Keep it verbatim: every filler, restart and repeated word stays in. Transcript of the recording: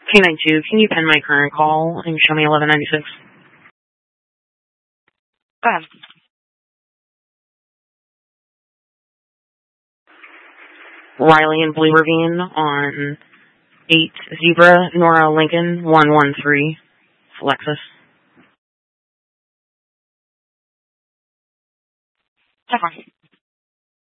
K nine two, can you pin my current call and show me eleven ninety-six? Go ahead. Riley and Blue Ravine on eight Zebra, Nora Lincoln, one one three, Lexus. Check one.